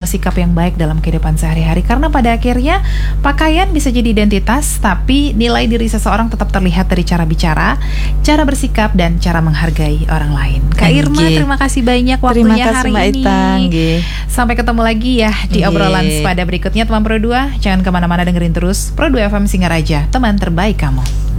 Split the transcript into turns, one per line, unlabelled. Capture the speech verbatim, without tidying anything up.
sikap yang baik dalam kehidupan sehari-hari. Karena pada akhirnya pakaian bisa jadi identitas, tapi nilai diri seseorang tetap terlihat dari cara bicara, cara bersikap, dan cara menghargai orang lain. Kak Irma, terima kasih banyak waktunya
kasih,
hari
Mbak
ini.
Itang,
sampai ketemu lagi ya di obrolan sepada berikutnya, teman Pro dua. Jangan kemana-mana, dengerin terus Pro dua F M Singaraja, teman terbaik kamu.